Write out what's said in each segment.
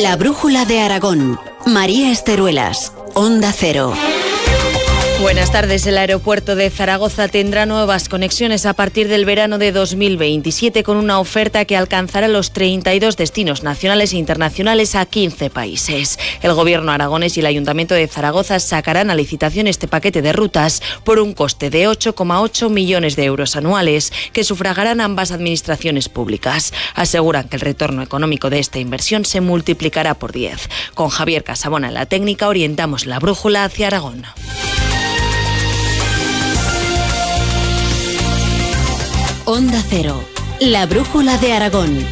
La brújula de Aragón. María Esteruelas, Onda Cero. Buenas tardes. El aeropuerto de Zaragoza tendrá nuevas conexiones a partir del verano de 2027 con una oferta que alcanzará los 32 destinos nacionales e internacionales a 15 países. El Gobierno aragonés y el Ayuntamiento de Zaragoza sacarán a licitación este paquete de rutas por un coste de 8,8 millones de euros anuales que sufragarán ambas administraciones públicas. Aseguran que el retorno económico de esta inversión se multiplicará por 10. Con Javier Casabona en la técnica orientamos la brújula hacia Aragón. Onda Cero, la brújula de Aragón.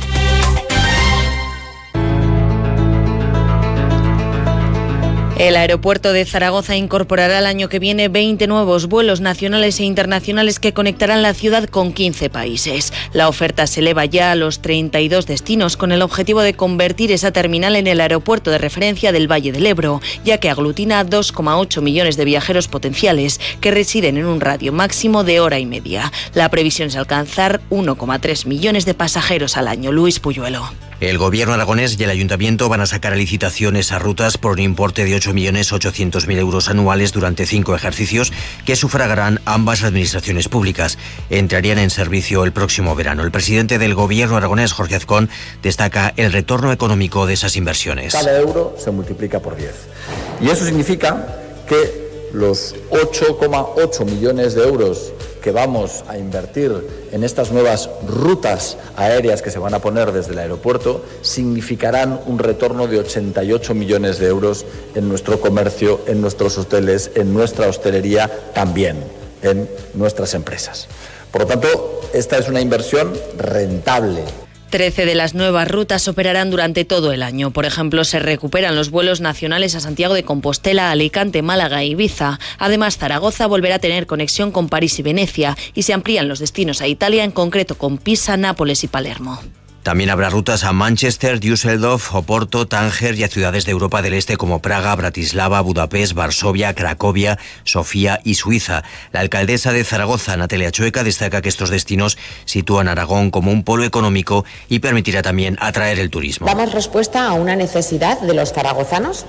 El aeropuerto de Zaragoza incorporará el año que viene 20 nuevos vuelos nacionales e internacionales que conectarán la ciudad con 15 países. La oferta se eleva ya a los 32 destinos con el objetivo de convertir esa terminal en el aeropuerto de referencia del Valle del Ebro, ya que aglutina 2,8 millones de viajeros potenciales que residen en un radio máximo de hora y media. La previsión es alcanzar 1,3 millones de pasajeros al año. Luis Puyuelo. El Gobierno aragonés y el Ayuntamiento van a sacar a licitación esas rutas por un importe de 8.800.000 euros anuales durante 5 ejercicios que sufragarán ambas administraciones públicas. Entrarían en servicio el próximo verano. El presidente del Gobierno aragonés, Jorge Azcón, destaca el retorno económico de esas inversiones. Cada euro se multiplica por 10. Y eso significa que los 8,8 millones de euros que vamos a invertir en estas nuevas rutas aéreas que se van a poner desde el aeropuerto significarán un retorno de 88 millones de euros en nuestro comercio, en nuestros hoteles, en nuestra hostelería, también en nuestras empresas. Por lo tanto, esta es una inversión rentable. 13 de las nuevas rutas operarán durante todo el año. Por ejemplo, se recuperan los vuelos nacionales a Santiago de Compostela, Alicante, Málaga e Ibiza. Además, Zaragoza volverá a tener conexión con París y Venecia y se amplían los destinos a Italia, en concreto con Pisa, Nápoles y Palermo. También habrá rutas a Manchester, Düsseldorf, Oporto, Tánger y a ciudades de Europa del Este como Praga, Bratislava, Budapest, Varsovia, Cracovia, Sofía y Suiza. La alcaldesa de Zaragoza, Natalia Chueca, destaca que estos destinos sitúan a Aragón como un polo económico y permitirá también atraer el turismo. Damos respuesta a una necesidad de los zaragozanos.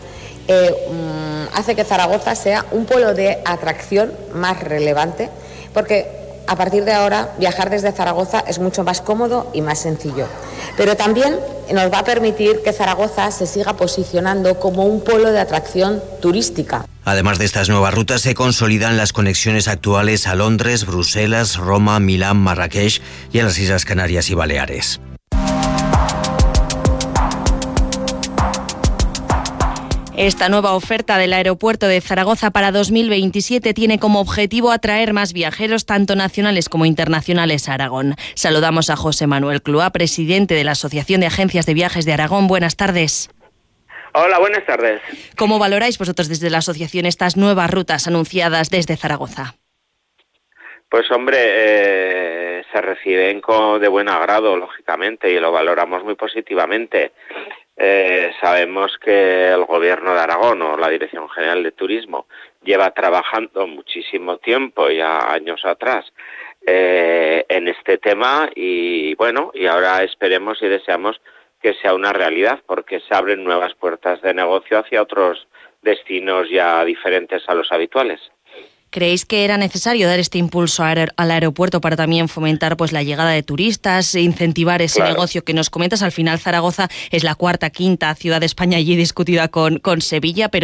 Hace que Zaragoza sea un polo de atracción más relevante, porque a partir de ahora viajar desde Zaragoza es mucho más cómodo y más sencillo. Pero también nos va a permitir que Zaragoza se siga posicionando como un polo de atracción turística. Además de estas nuevas rutas, se consolidan las conexiones actuales a Londres, Bruselas, Roma, Milán, Marrakech y a las Islas Canarias y Baleares. Esta nueva oferta del aeropuerto de Zaragoza para 2027 tiene como objetivo atraer más viajeros, tanto nacionales como internacionales, a Aragón. Saludamos a José Manuel Clua, presidente de la Asociación de Agencias de Viajes de Aragón. Buenas tardes. Hola, buenas tardes. ¿Cómo valoráis vosotros desde la asociación estas nuevas rutas anunciadas desde Zaragoza? Pues hombre, se reciben de buen agrado, lógicamente, y lo valoramos muy positivamente. Sabemos que el Gobierno de Aragón o la Dirección General de Turismo lleva trabajando muchísimo tiempo, ya años atrás, en este tema y bueno, y ahora esperemos y deseamos que sea una realidad porque se abren nuevas puertas de negocio hacia otros destinos ya diferentes a los habituales. ¿Creéis que era necesario dar este impulso al aeropuerto para también fomentar pues la llegada de turistas, incentivar ese negocio que nos comentas? Al final Zaragoza es la cuarta, quinta ciudad de España y discutida con Sevilla, pero